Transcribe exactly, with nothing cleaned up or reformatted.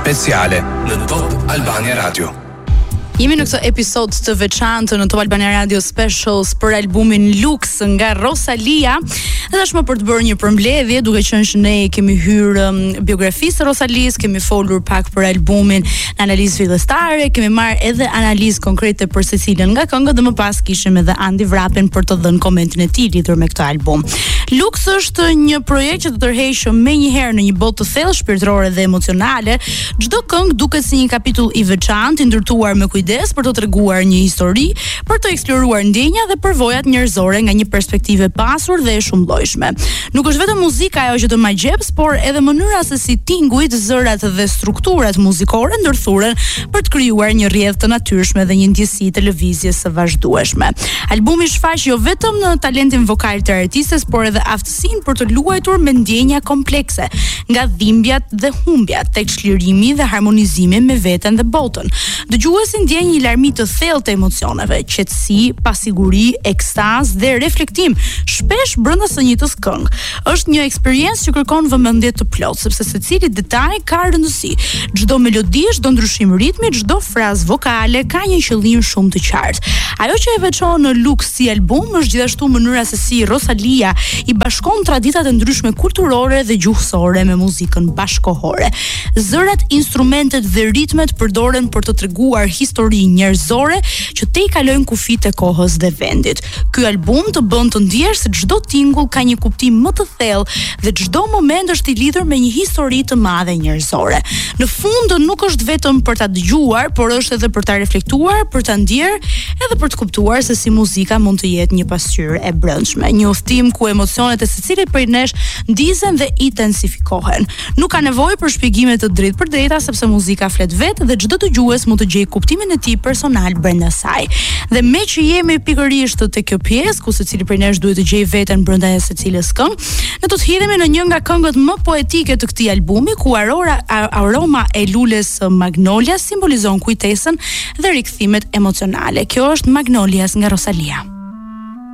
speciale në Top Albania Radio. Jemi në këtë episod të veçantë në Top Albania Radio Specials për albumin Lux nga Rosalia. Dhe tashmë për të bërë një përmbledhje, duke qenë që ne kemi hyrë um, biografisë së Rosalies, kemi folur pak për albumin në analizë fillestare, kemi marrë edhe analizë konkrete për secilën nga këngët dhe më pas kishim edhe Andi Vrapin për të dhënë komentin e tij lidhur me këtë album. Lux është një projekt që të tërheqë menjëherë në një botë të thellë shpirtërore dhe emocionale. Çdo këngë duket si një kapitull i veçantë, i ndërtuar me kujdes për të treguar një histori, për të eksploruar ndjenja dhe përvojat njerëzore nga një perspektivë pasur dhe e shumëllojshme. Nuk është vetëm muzika ajo që të ma gjeps, por edhe mënyra se si tingujt, zërat dhe strukturat muzikore ndërthuren për të krijuar një rrjedhë të natyrshme dhe një ndjesi televizjes së vazhdueshme. Albumi shfaq jo vetëm në talentin vokal të artistes, por edhe aftësinë për të luajtur me ndjenja komplekse, nga dhimbjat dhe humbjat tek çlirimi dhe harmonizimi me veten dhe botën. Dëgjuesi ndjen një larmi të thellë të emocioneve, qetësi, pasiguri, ekstaz dhe reflektim, shpesh brenda së njëjtës këngë. Është një eksperiencë që kërkon vëmendje të plotë, sepse secili detaj ka rëndësi. Çdo melodi, çdo ndryshim ritmi, çdo frazë vokale ka një qëllim shumë të qartë. Ajo që e veçon në Lux si album është gjithashtu mënyra se si Rosalia i bashkon traditat e ndryshme kulturore dhe gjuhësore me muzikën bashkohore. Zërat, instrumentet dhe ritmet përdoren për të treguar histori njerëzore që te i kalojnë kufit e kohës dhe vendit. Ky album të bën të ndjesh se çdo tingull ka një kuptim më të thellë dhe çdo moment është i lidhur me një histori të madhe njerëzore. Në fund nuk është vetëm për ta dëgjuar, por është edhe për ta reflektuar, për ta ndjer, edhe për të kuptuar se si muzika mund të jetë një pasqyrë e brendshme, një udhtim ku emocionet e secilit prej nesh ndizen dhe intensifikohen. Nuk ka nevojë për shpjegime të drejtë për drejta, sepse muzika flet vetë dhe çdo dëgjues mund të gjejë kuptimin e tij personal brenda saj. Dhe me që jemi pikërisht te kjo pjesë ku secili prej nesh duhet të gjejë veten brenda e secilës këngë, ne do të hidhemi në një nga këngët më poetike të këtij albumi, ku arora, aroma e lules Magnolia simbolizon kujtesën dhe rikthimet emocionale. Kjo është Magnolias nga Rosalia.